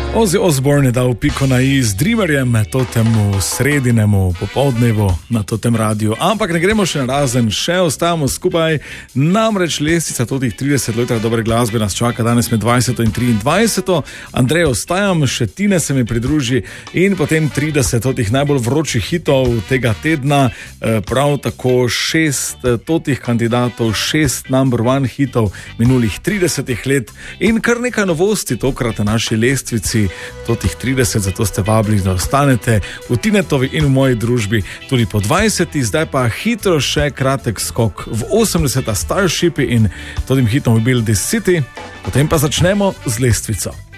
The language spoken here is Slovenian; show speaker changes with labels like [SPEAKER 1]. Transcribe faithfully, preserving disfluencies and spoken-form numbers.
[SPEAKER 1] Ozzy Osbourne je dal piko na i z Dreamerjem, totemu sredinemu popoldnevu na totem radiju. Ampak ne gremo še na razen, še ostajamo skupaj. Namreč lestvica totih trideset let dobre glasbe nas čaka danes med dvajseto in triindvajseto. Andrej, ostajam, še Tine se mi pridruži in potem trideset totih najbolj vročih hitov tega tedna. Prav tako šest totih kandidatov, šest number one hitov minulih tridesetih let in kar nekaj novosti tokrat na naši lestvici totih trideset, zato ste vabili, da ostanete v Tinetovi in v moji družbi tudi po dvajseti. Zdaj pa hitro še kratek skok v osemdeseta Starshipi in totim hitom We Build This City, potem pa začnemo z lestvico.